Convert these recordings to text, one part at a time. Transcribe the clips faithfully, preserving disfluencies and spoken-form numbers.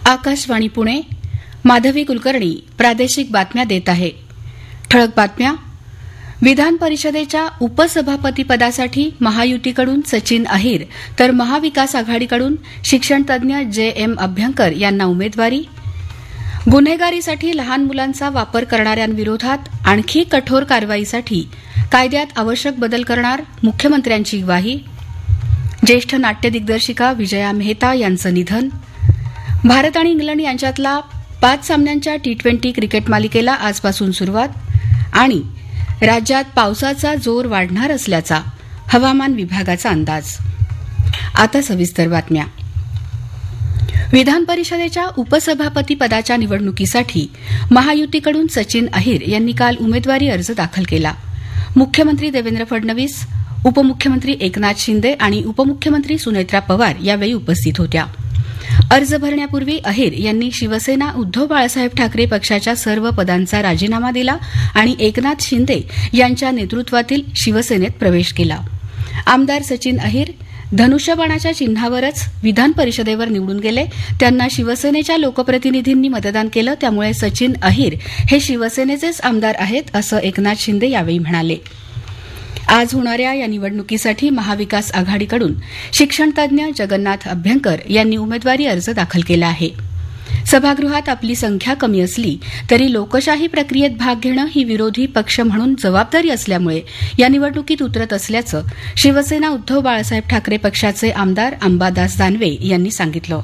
आकाशवाणी पुणे. माधवी कुलकर्णी प्रादेशिक बातम्या देत आहे. ठळक बातम्या. विधान परिषदेच्या उपसभापतीपदासाठी महायुतीकडून सचिन अहिर तर महाविकास आघाडीकडून शिक्षणतज्ञ जे एम अभ्यंकर यांना उमेदवारी. गुन्हेगारीसाठी लहान मुलांचा वापर करणाऱ्यांविरोधात आणखी कठोर कारवाईसाठी कायद्यात आवश्यक बदल करणार मुख्यमंत्र्यांची ग्वाही. ज्येष्ठ नाट्य दिग्दर्शिका विजया मेहता यांचं निधन. भारत आणि इंग्लंड यांच्यातला पाच सामन्यांच्या टी ट्वेंटी क्रिकेट मालिकेला आजपासून सुरुवात. आणि राज्यात पावसाचा जोर वाढणार असल्याचा हवामान विभागाचा अंदाज. आता सविस्तर बातम्या. विधान परिषदेच्या उपसभापती पदाच्या निवडणुकीसाठी महायुतीकडून सचिन अहिर यांनी काल उमेदवारी अर्ज दाखल केला. मुख्यमंत्री देवेंद्र फडणवीस, उपमुख्यमंत्री एकनाथ शिंदे आणि उपमुख्यमंत्री सुनेत्रा पवार यावेळी उपस्थित होत्या. अर्ज भरण्यापूर्वी अहिर यांनी शिवसेना उद्धव बाळासाहेब ठाकरे पक्षाच्या सर्व पदांचा राजीनामा दिला आणि एकनाथ शिंदे यांच्या नेतृत्वातील शिवसेनेत प्रवेश केला. आमदार सचिन अहिर धनुष्यबाणाच्या चिन्हावरच विधान परिषदेवर निवडून गेले. त्यांना शिवसेनेच्या लोकप्रतिनिधींनी मतदान केलं, त्यामुळे सचिन अहिर हे शिवसेनेचेच आमदार आहेत असं एकनाथ शिंदे यावेळी म्हणाले. आज होणाऱ्या या निवडणुकीसाठी महाविकास आघाडीकडून शिक्षणतज्ञ जगन्नाथ अभ्यंकर यांनी उमेदवारी अर्ज दाखल केला आहे. सभागृहात आपली संख्या कमी असली तरी लोकशाही प्रक्रियेत भाग घेणं ही विरोधी पक्ष म्हणून जबाबदारी असल्यामुळे या निवडणुकीत उतरत असल्याचं शिवसेना उद्धव बाळासाहेब ठाकरे पक्षाचे आमदार अंबादास दानवे यांनी सांगितलं.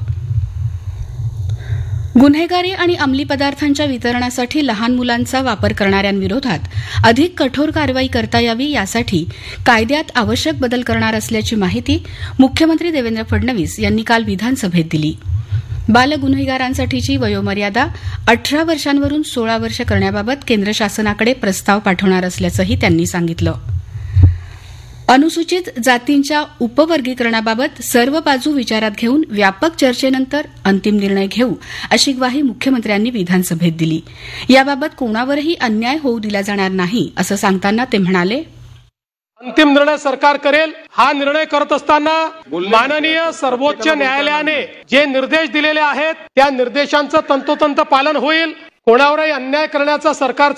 गुन्हेगारी आणि अंमली पदार्थांच्या वितरणासाठी लहान मुलांचा वापर करणाऱ्यांविरोधात अधिक कठोर कारवाई करता यावी यासाठी कायद्यात आवश्यक बदल करणार असल्याची माहिती मुख्यमंत्री देवेंद्र फडणवीस यांनी काल विधानसभेत दिली. बालगुन्हेगारांसाठीची वयोमर्यादा अठरा वर्षांवरून सोळा वर्ष करण्याबाबत केंद्र शासनाकडे प्रस्ताव पाठवणार असल्याचंही त्यांनी सांगितलं. अनुसूचित जातींच्या उपवर्गीकरणाबाबत सर्व बाजू विचारात घेऊन व्यापक चर्चेनंतर अंतिम निर्णय घेऊ अशी ग्वाही मुख्यमंत्र्यांनी विधानसभेत दिली. याबाबत कोणावरही अन्याय होऊ दिला जाणार नाही असं सांगताना ते म्हणाले, अंतिम निर्णय सरकार करेल. हा निर्णय करत असताना माननीय सर्वोच्च न्यायालयाने जे निर्देश दिलेले आहेत त्या निर्देशांचं तंतोतंत पालन होईल. कोणावरही अन्याय करण्याचा सरकार